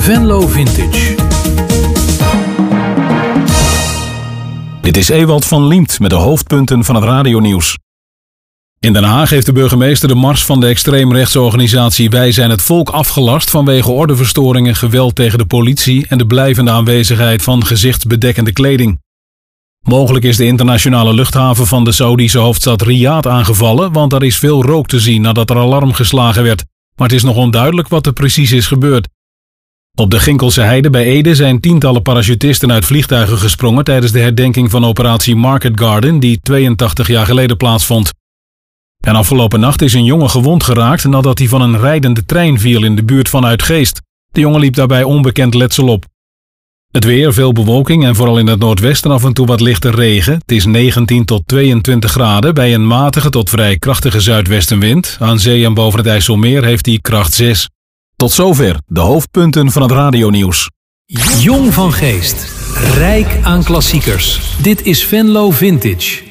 Venlo Vintage. Dit is Ewald van Liemt met de hoofdpunten van het radionieuws. In Den Haag heeft de burgemeester de mars van de extreemrechtsorganisatie Wij zijn het Volk afgelast vanwege ordeverstoringen, geweld tegen de politie en de blijvende aanwezigheid van gezichtsbedekkende kleding. Mogelijk is de internationale luchthaven van de Saoedische hoofdstad Riyadh aangevallen, want er is veel rook te zien nadat er alarm geslagen werd. Maar het is nog onduidelijk wat er precies is gebeurd. Op de Ginkelse Heide bij Ede zijn tientallen parachutisten uit vliegtuigen gesprongen tijdens de herdenking van operatie Market Garden die 82 jaar geleden plaatsvond. En afgelopen nacht is een jongen gewond geraakt nadat hij van een rijdende trein viel in de buurt van Uitgeest. De jongen liep daarbij onbekend letsel op. Het weer, veel bewolking en vooral in het noordwesten af en toe wat lichte regen. Het is 19 tot 22 graden bij een matige tot vrij krachtige zuidwestenwind. Aan zee en boven het IJsselmeer heeft hij kracht 6. Tot zover de hoofdpunten van het radionieuws. Jong van geest, rijk aan klassiekers. Dit is Venlo Vintage.